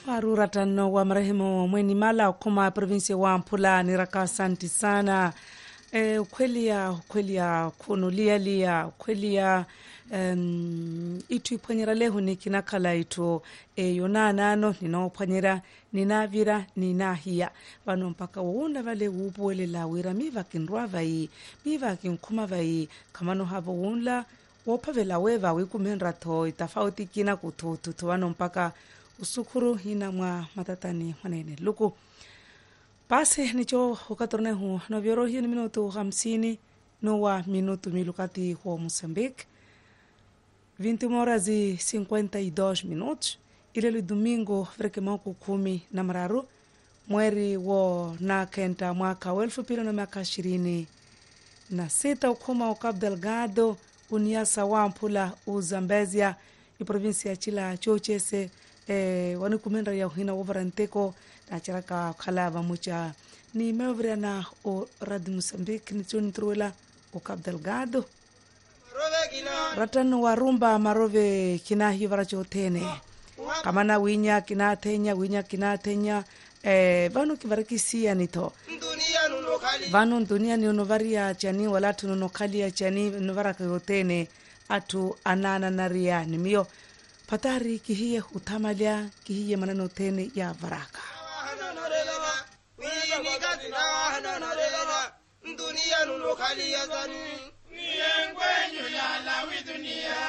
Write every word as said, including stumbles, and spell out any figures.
Warura tano wa marehemu Mweni Mala kuma provinsia wa Mpula ni raka asanti sana. E, ukweli ya ukweli ya kunulia lia ukweli ya um, itu ipanyera lehu ni kinakala itu e, yona nano ninaopanyera ninavira ninahia vano mpaka uunda vale ubuele la wira miva kinrua vai miva kinkuma vai kamano havo uunla wopavela weva wikumenra to itafauti kina kututu vano mpaka usukuru hina mwa matatani manene luku basi nicho ukatorne hu no vioro hii ni minuto hamsini no wa minuto milukati kwa Mozambique vinte horas e cinquenta e dois minutos ile domingo vreke mauku kumi na mararu mweri wo na kenta mwaka wa elfu mbili na miaka ishirini na sita ukuma wa Cabo Delgado uniasa wa Mpula uzambezia i provinsia chila chochese eh, wani kumendra ya hina wavaranteko na charaka kalava mucha ni mevria na o Radio Mozambique ni choni truela o Cabo Delgado ratan warumba marove kina hivara chotene kamana winya kina tenya winya kina tenya eh, vanu kivarakisia nito vanu dunia ni unovaria chani wala tunonokalia chani unovaraka yotene atu anana naria ni mio patari kihiye utamalia kihiye manano tene ya varaka dunia nuno khali yazani ni engwenyu la la wi dunia